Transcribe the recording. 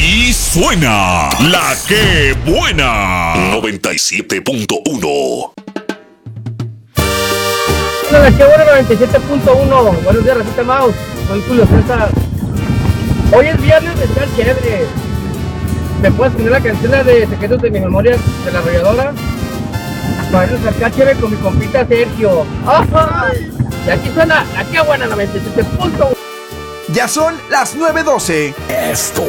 Y suena La Que Buena 97.1. La Que Buena 97.1. Buenos días, Racita Mouse. Soy Julio César. Hoy es viernes de estar chévere. ¿Me puedes poner la canción de Secretos de mi Memoria de la Arrolladora? Para irnos acá chévere con mi compita Sergio. ¡Ay! Y aquí suena La Que Buena 97.1. Ya son las 9:12. Esto